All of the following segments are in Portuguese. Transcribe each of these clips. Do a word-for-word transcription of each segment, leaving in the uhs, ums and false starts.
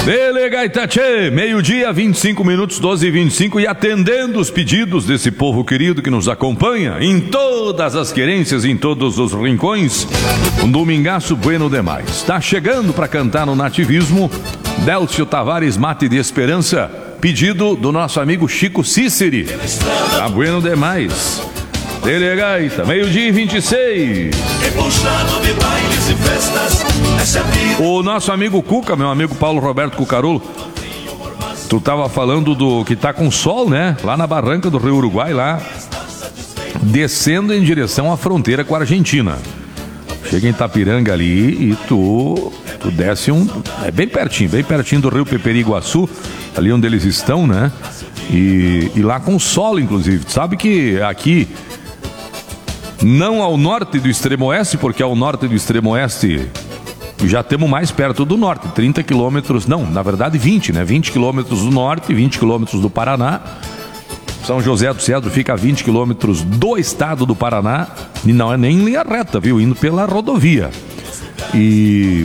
Delega Itatê, meio-dia, vinte e cinco minutos, doze e vinte e cinco, e atendendo os pedidos desse povo querido que nos acompanha em todas as querências, em todos os rincões, um domingaço bueno demais. Está chegando para cantar no nativismo, Délcio Tavares, Mate de Esperança, pedido do nosso amigo Chico Cíceri. Tá bueno demais. Delegaita, meio-dia e vinte e seis. O nosso amigo Cuca, meu amigo Paulo Roberto Cucarulo, tu tava falando do que tá com sol, né? Lá na barranca do Rio Uruguai, lá, descendo em direção à fronteira com a Argentina. Chega em Itapiranga ali e tu, tu desce um... É bem pertinho, bem pertinho do Rio Peperiguaçu, ali onde eles estão, né? E, e lá com sol, inclusive. Tu sabe que aqui... Não ao norte do extremo oeste, porque ao norte do extremo oeste já estamos mais perto do norte, trinta quilômetros, não, na verdade vinte, né? vinte quilômetros do norte, vinte quilômetros do Paraná. São José do Cedro fica a vinte quilômetros do estado do Paraná, e não é nem em linha reta, viu? Indo pela rodovia. E...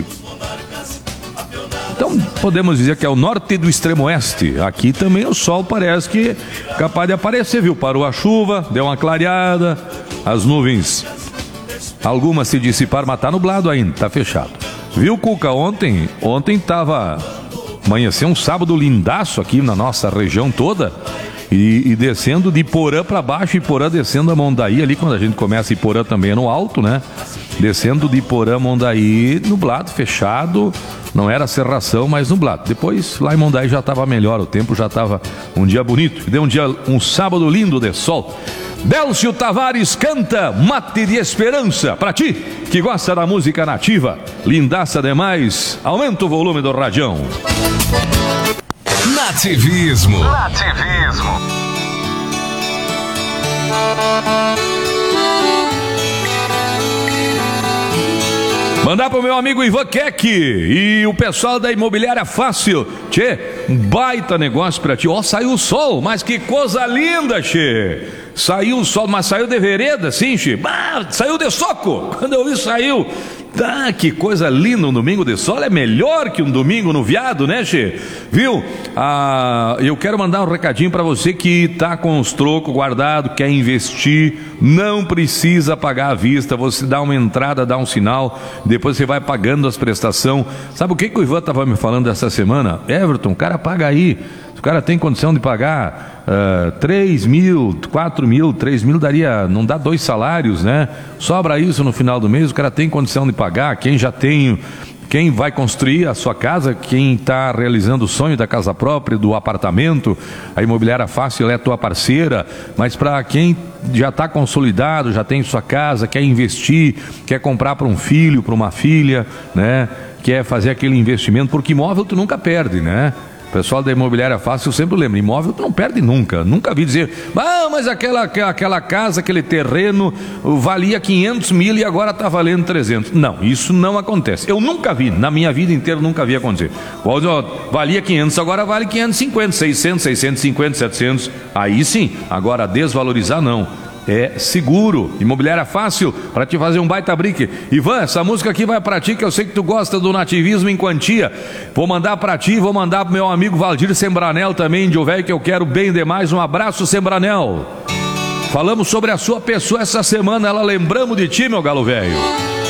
Então podemos dizer que é o norte do extremo oeste. Aqui também o sol parece que é capaz de aparecer, viu? Parou a chuva, deu uma clareada, as nuvens, algumas se dissiparam, mas tá nublado ainda, tá fechado. Viu, Cuca? Ontem, ontem tava, amanheceu um sábado lindaço aqui na nossa região toda, e, e descendo de Iporã para baixo, Iporã descendo a Mondaí, ali quando a gente começa Iporã também é no alto, né? Descendo de Iporã a Mondaí, nublado, fechado, não era cerração, mas nublado. Depois lá em Mondaí já estava melhor, o tempo já estava um dia bonito, deu um dia, um sábado lindo de sol. Délcio Tavares canta Mate de Esperança. Pra ti, que gosta da música nativa, lindaça demais, aumenta o volume do radião. Nativismo. Nativismo. Mandar pro meu amigo Ivan Keck e o pessoal da Imobiliária Fácil. Tchê, um baita negócio pra ti. Ó, saiu o sol, mas que coisa linda, tchê. Saiu o sol, mas saiu de vereda, sim, tchê. Bah, saiu de soco. Quando eu vi, saiu. Ah, que coisa linda, um domingo de sol é melhor que um domingo no viado, né, Che? Viu? Ah, eu quero mandar um recadinho para você que tá com os trocos guardados, quer investir, não precisa pagar à vista, você dá uma entrada, dá um sinal, depois você vai pagando as prestações. Sabe o que, que o Ivan tava me falando essa semana? Everton, o cara paga aí, o cara tem condição de pagar uh, três mil, quatro mil, três mil daria, não dá dois salários, né? Sobra isso no final do mês, o cara tem condição de pagar. Quem já tem, quem vai construir a sua casa, quem está realizando o sonho da casa própria, do apartamento, a Imobiliária Fácil é a tua parceira, mas para quem já está consolidado, já tem sua casa, quer investir, quer comprar para um filho, para uma filha, né? Quer fazer aquele investimento, porque imóvel tu nunca perde, né? O pessoal da Imobiliária Fácil, eu sempre lembro, imóvel tu não perde nunca, nunca vi dizer, ah, mas aquela, aquela casa, aquele terreno valia quinhentos mil e agora está valendo trezentos. Não, isso não acontece, eu nunca vi, na minha vida inteira nunca vi acontecer. Valia quinhentos, agora vale quinhentos e cinquenta, seiscentos, seiscentos e cinquenta, setecentos, aí sim, agora desvalorizar não. É seguro, Imobiliária Fácil, para te fazer um baita brique. Ivan, essa música aqui vai para ti, que eu sei que tu gosta do nativismo em quantia. Vou mandar para ti, vou mandar pro meu amigo Valdir Sembranel também, de o velho que eu quero bem demais. Um abraço, Sembranel. Falamos sobre a sua pessoa essa semana, ela lembramos de ti, meu galo velho.